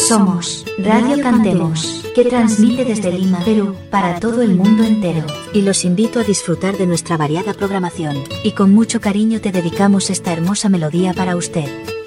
Somos Radio Cantemos, que transmite desde Lima, Perú, para todo el mundo entero. Y los invito a disfrutar de nuestra variada programación. Y con mucho cariño te dedicamos esta hermosa melodía para usted.